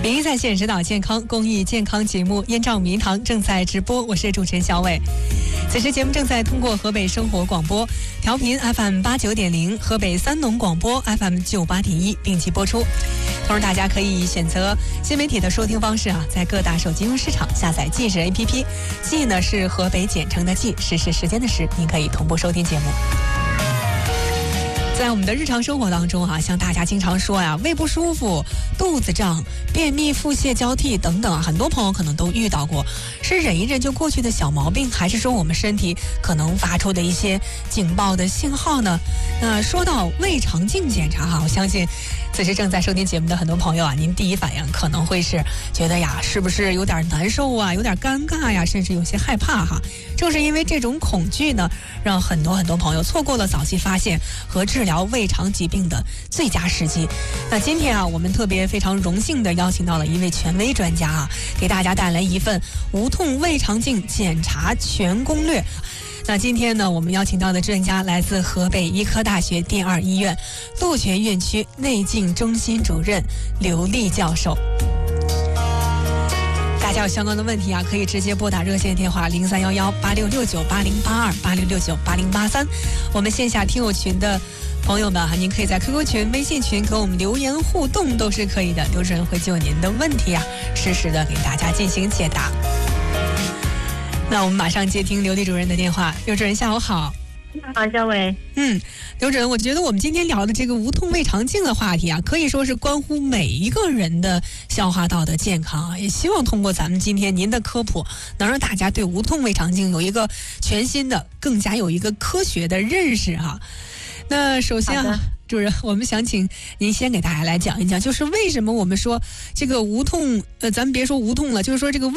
名医在线指导健康公益健康节目《燕赵迷堂》正在直播，我是主持人小伟。此时节目正在通过河北生活广播调频 FM89.0、河北三农广播 FM98.1 并机播出。同时，大家可以选择新媒体的收听方式在各大手机应用市场下载记事 APP， 记呢是河北简称的记，时是时间的时，您可以同步收听节目。在我们的日常生活当中像大家经常说胃不舒服、肚子胀、便秘、腹泻交替等等很多朋友可能都遇到过。是忍一忍就过去的小毛病，还是说我们身体可能发出的一些警报的信号呢？那说到胃肠镜检查我相信此时正在收听节目的很多朋友您第一反应可能会是觉得是不是有点难受有点尴尬甚至有些害怕正是因为这种恐惧呢，让很多朋友错过了早期发现和治疗胃肠疾病的最佳时机。那今天我们特别非常荣幸的邀请到了一位权威专家给大家带来一份无痛胃肠镜检查全攻略。那今天呢，我们邀请到的专家来自河北医科大学第二医院鹿泉院区内镜中心主任刘丽教授。大家有相关的问题可以直接拨打热线电话03118669808286698083。我们线下听友群的朋友们您可以在 QQ 群、微信群给我们留言互动都是可以的，刘主任会就您的问题实时的给大家进行解答。那我们马上接听刘丽主任的电话。刘主任下午好。 好，小伟。 刘主任，我觉得我们今天聊的这个无痛胃肠镜的话题可以说是关乎每一个人的消化道的健康也希望通过咱们今天您的科普，能让大家对无痛胃肠镜有一个全新的、更加有一个科学的认识那首先主任，我们想请您先给大家来讲一讲，就是为什么我们说这个无痛咱们别说无痛了，就是说这个